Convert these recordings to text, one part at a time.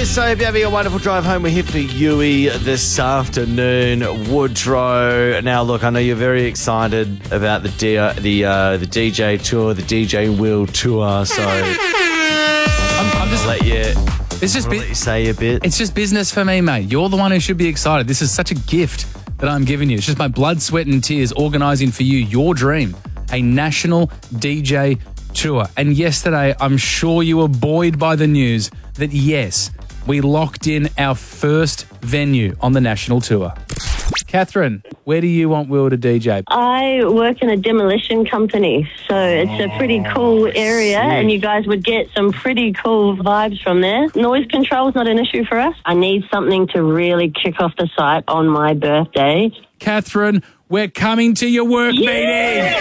Yes, I hope you're having a wonderful drive home. We're here for Yui this afternoon. Woodrow. Now, look, I know you're very excited about the DJ tour, the DJ Will tour. So I'm just let you. It's just Let you say a bit. It's just business for me, mate. You're the one who should be excited. This is such a gift that I'm giving you. It's just my blood, sweat and tears organising for you your dream, a national DJ tour. And yesterday, I'm sure you were buoyed by the news that, yes, we locked in our first venue on the national tour. Catherine, where do you want Will to DJ? I work in a demolition company, so it's a pretty cool area, and you guys would get some pretty cool vibes from there. Noise control is not an issue for us. I need something to really kick off the site on my birthday. Catherine, we're coming to your work meeting.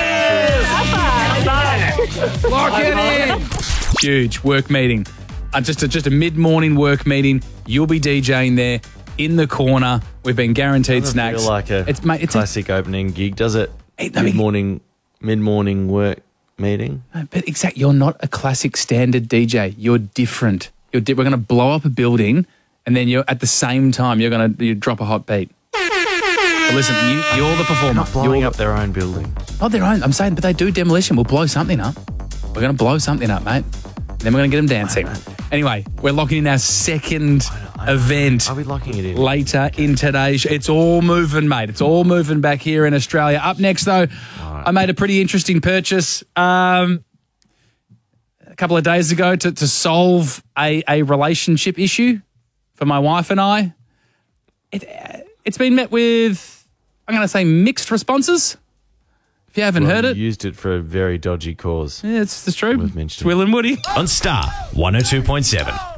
Lock it in. Huge work meeting. Just a mid-morning work meeting. You'll be DJing there in the corner. We've been guaranteed Doesn't snacks. feel like a classic opening gig, does it? Mid-morning work meeting. No, but exactly, you're not a classic standard DJ. You're different. We're going to blow up a building, and then you're at the same time you drop a hot beat. But listen, you're the performer. Not blowing up their own building. Not their own. I'm saying, but they do demolition. We'll blow something up. We're going to blow something up, mate. Then we're going to get them dancing. Anyway, we're locking in our second event. Are we locking it in? Later in today's show. It's all moving, mate. It's all moving back here in Australia. Up next, though, I made a pretty interesting purchase a couple of days ago to solve a relationship issue for my wife and I. It's been met with, I'm going to say, mixed responses. If you haven't heard it. Used it for a very dodgy cause. Yeah, it's true. We've mentioned it's Will and Woody. On Star 102.7.